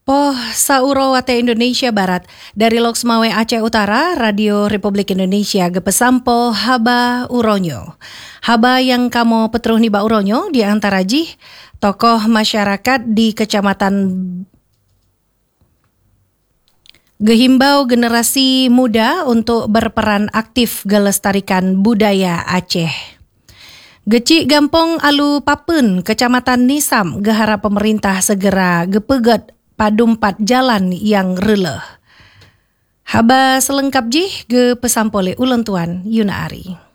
Poh Sauro Wate Indonesia Barat dari Loksmawe Aceh Utara, Radio Republik Indonesia gepesampo haba uronyo. Haba yang kamu petruh niba uronyo di antara jih tokoh masyarakat di Kecamatan Gehimbau generasi muda untuk berperan aktif gelestarikan budaya Aceh. Gecik Gampong Alu Papen, Kecamatan Nisam, gehara pemerintah segera gepeget padumpat jalan yang releh. Haba selengkap jih ge pesampole ulun tuan Yuna Ari.